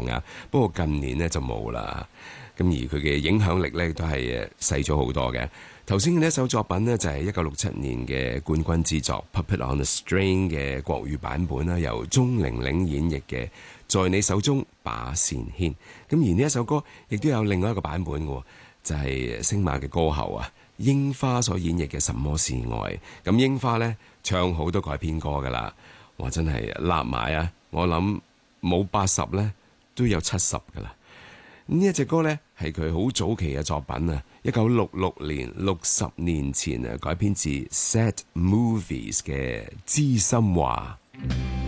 創啊。不過近年呢就冇啦。咁而佢嘅影響力咧都係細咗好多嘅。頭先嘅呢一首作品呢，就係1967年嘅冠軍之作《Puppet on a String》嘅國語版本啦，由鐘玲玲演繹嘅《在你手中把線牽》。咁而呢一首歌亦都有另外一個版本嘅，就係星馬嘅歌后啊櫻花所演繹嘅《什麼是愛》。咁櫻花呢，唱好多改編歌噶啦，哇真係立埋啊！我諗冇80呢，都有70噶啦。呢一隻歌呢，係佢好早期嘅作品啊，1966年60年前啊改編自 Sad Movies 嘅《知心話》。